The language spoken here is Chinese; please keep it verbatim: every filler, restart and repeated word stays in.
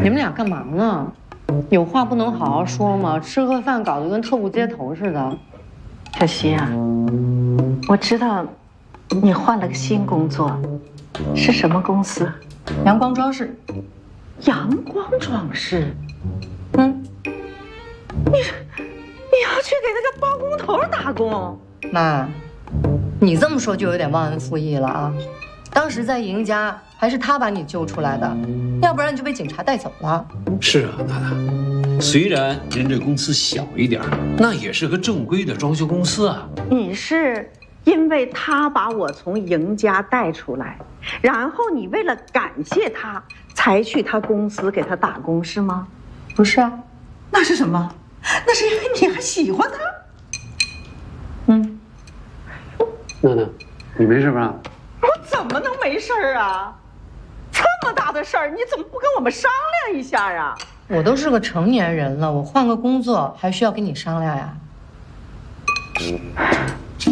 你们俩干嘛呢？有话不能好好说吗？吃个饭搞得跟特务接头似的。 小希啊，我知道你换了个新工作，是什么公司？ 阳光装饰。 阳光装饰。 嗯， 你你要去给那个包工头打工？ 妈，你这么说就有点忘恩负义了啊！当时在赢家还是他把你救出来的，要不然你就被警察带走了。 是啊，娜娜，虽然人这公司小一点，那也是个正规的装修公司啊。 你是因为他把我从赢家带出来，然后你为了感谢他，才去他公司给他打工是吗？ 不是啊， 那是什么？那是因为你还喜欢他。 嗯， 娜娜，你没事吧？ 我怎么能没事啊？这么大的事儿，你怎么不跟我们商量一下啊？ 我都是个成年人了，我换个工作还需要跟你商量呀？